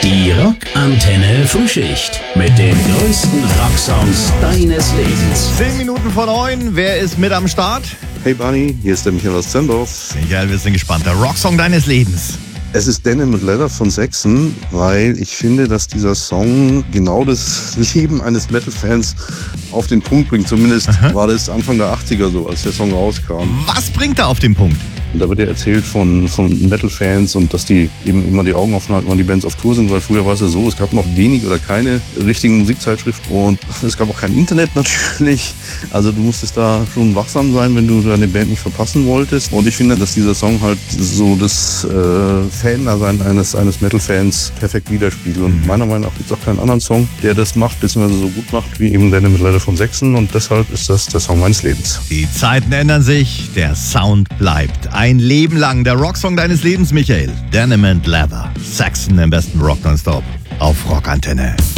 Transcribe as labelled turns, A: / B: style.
A: Die Rockantenne Frühschicht mit den größten Rocksongs deines Lebens.
B: 10 Minuten vor 9, wer ist mit am Start?
C: Hey Bunny, hier ist der Michael aus Zendorf.
B: Michael, wir sind gespannt. Der Rocksong deines Lebens.
C: Es ist Denim & Leather von Saxon, weil ich finde, dass dieser Song genau das Leben eines Metal-Fans auf den Punkt bringt. Zumindest war das Anfang der 80er so, als der Song rauskam.
B: Was bringt er auf den Punkt?
C: Und da wird ja erzählt von Metal-Fans und dass die eben immer die Augen offen halten, wann die Bands auf Tour sind, weil früher war es ja so, es gab noch wenig oder keine richtigen Musikzeitschriften und es gab auch kein Internet natürlich. Also du musstest da schon wachsam sein, wenn du deine Band nicht verpassen wolltest. Und ich finde, dass dieser Song halt so das Fan-Dasein eines Metal-Fans perfekt widerspiegelt. Und meiner Meinung nach gibt es auch keinen anderen Song, der das macht, beziehungsweise so gut macht, wie eben Denim & Leather von Saxon. Und deshalb ist das der Song meines Lebens.
B: Die Zeiten ändern sich, der Sound bleibt. Ein Leben lang der Rocksong deines Lebens, Michael. Denim & Leather. Saxon im besten Rock nonstop auf Rockantenne.